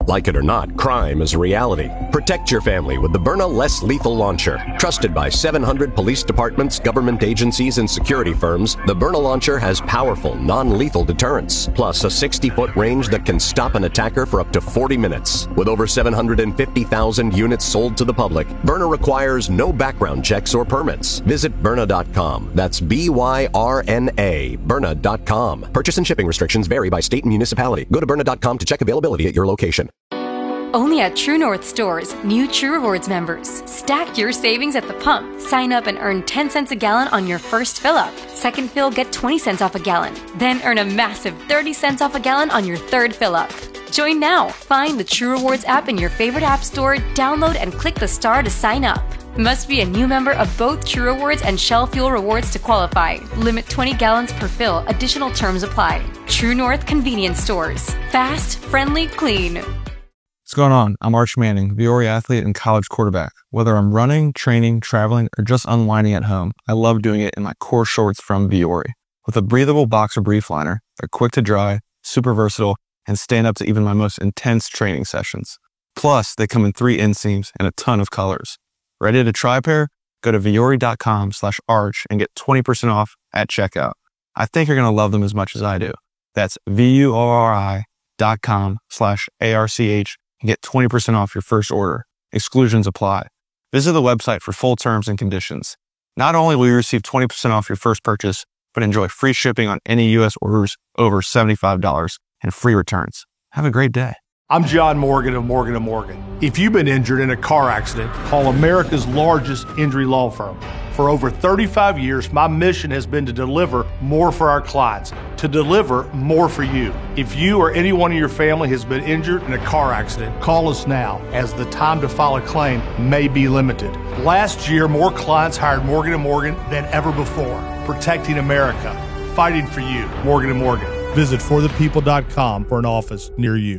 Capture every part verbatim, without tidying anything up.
Like it or not, crime is a reality. Protect your family with the Byrna Less Lethal Launcher. Trusted by seven hundred police departments, government agencies, and security firms, the Byrna Launcher has powerful, non-lethal deterrence, plus a sixty-foot range that can stop an attacker for up to forty minutes. With over seven hundred fifty thousand units sold to the public, Byrna requires no background checks or permits. Visit Byrna dot com. That's B Y R N A, Byrna dot com. Purchase and shipping restrictions vary by state and municipality. Go to Byrna dot com to check availability at your location. Only at True North stores, new True Rewards members. Stack your savings at the pump. Sign up and earn ten cents a gallon on your first fill up. Second fill, get twenty cents off a gallon. Then earn a massive thirty cents off a gallon on your third fill up. Join now. Find the True Rewards app in your favorite app store, download and click the star to sign up. Must be a new member of both True Rewards and Shell Fuel Rewards to qualify. Limit twenty gallons per fill. Additional terms apply. True North Convenience Stores. Fast, friendly, clean. What's going on? I'm Arch Manning, Viore athlete and college quarterback. Whether I'm running, training, traveling, or just unwinding at home, I love doing it in my core shorts from Viore. With a breathable boxer brief liner, they're quick to dry, super versatile, and stand up to even my most intense training sessions. Plus, they come in three inseams and a ton of colors. Ready to try a pair? Go to Viore dot com slash arch and get twenty percent off at checkout. I think you're going to love them as much as I do. That's V-U-O-R-I dot com slash A-R-C-H and get twenty percent off your first order. Exclusions apply. Visit the website for full terms and conditions. Not only will you receive twenty percent off your first purchase, but enjoy free shipping on any U S orders over seventy-five dollars and free returns. Have a great day. I'm John Morgan of Morgan and Morgan. If you've been injured in a car accident, call America's largest injury law firm. For over thirty-five years, my mission has been to deliver more for our clients, to deliver more for you. If you or anyone in your family has been injured in a car accident, call us now, as the time to file a claim may be limited. Last year, more clients hired Morgan and Morgan than ever before. Protecting America, fighting for you. Morgan and Morgan. Visit for the people dot com for an office near you.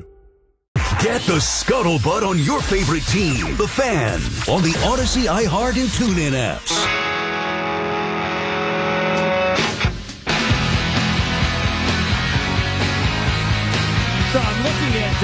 Get the scuttlebutt on your favorite team, the Fan, on the Odyssey, iHeart, and TuneIn apps. So I'm looking at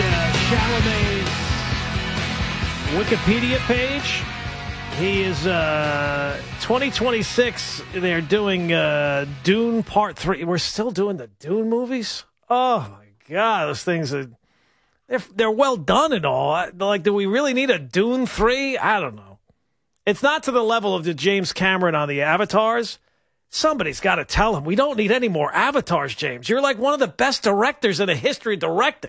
uh, Chalamet's Wikipedia page. He is uh, twenty twenty-six. They're doing uh, Dune Part three. We're still doing the Dune movies? Oh, my God. Those things are... They're, they're well done and all. Like, do we really need a Dune three? I don't know. It's not to the level of the James Cameron on the Avatars. Somebody's got to tell him, we don't need any more Avatars, James. You're like one of the best directors in the history of directing.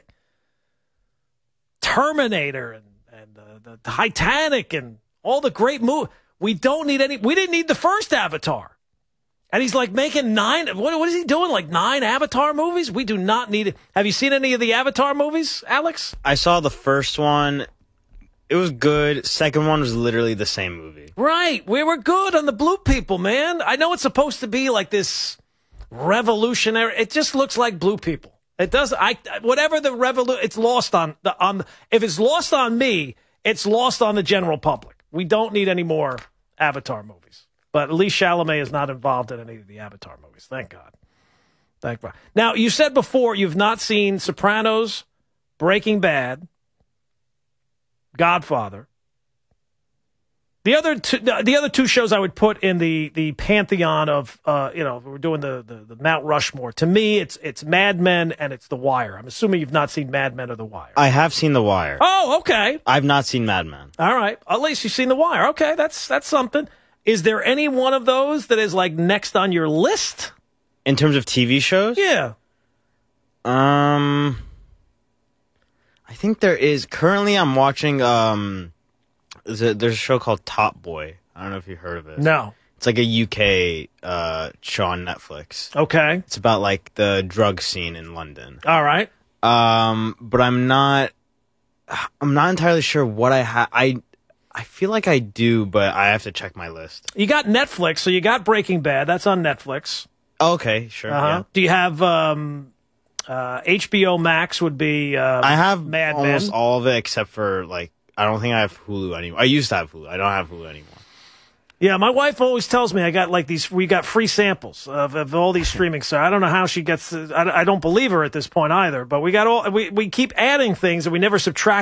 Terminator and, and uh, the Titanic and all the great movies. We don't need any. We didn't need the first Avatar. And he's like making nine. What, what is he doing? Like nine Avatar movies? We do not need it. Have you seen any of the Avatar movies, Alex? I saw the first one. It was good. Second one was literally the same movie. Right. We were good on the blue people, man. I know it's supposed to be like this revolutionary. It just looks like blue people. It does. I whatever the revolution. It's lost on the on. If it's lost on me, it's lost on the general public. We don't need any more Avatar movies. But at least Chalamet is not involved in any of the Avatar movies. Thank God. Thank God. Now, you said before you've not seen Sopranos, Breaking Bad, Godfather. The other two, the other two shows I would put in the, the pantheon of, uh, you know, we're doing the, the, the Mount Rushmore. To me, it's it's Mad Men and it's The Wire. I'm assuming you've not seen Mad Men or The Wire. I have seen The Wire. Oh, okay. I've not seen Mad Men. All right. At least you've seen The Wire. Okay, that's that's something. Is there any one of those that is like next on your list? In terms of T V shows? Yeah. Um, I think there is. Currently, I'm watching, um, there's a, there's a show called Top Boy. I don't know if you heard of it. No. It's like a U K uh, show on Netflix. Okay. It's about like the drug scene in London. All right. Um, but I'm not, I'm not entirely sure what I have. I, I feel like I do, but I have to check my list. You got Netflix, so you got Breaking Bad. That's on Netflix. Oh, okay, sure. Uh-huh. Yeah. Do you have um, uh, H B O Max? Would be um, I have Mad almost Men. all of it except for like I don't think I have Hulu anymore. I used to have Hulu. I don't have Hulu anymore. Yeah, my wife always tells me I got like these. We got free samples of, of all these streaming. So I don't know how she gets. I, I don't believe her at this point either. But we got all. We we keep adding things and we never subtract.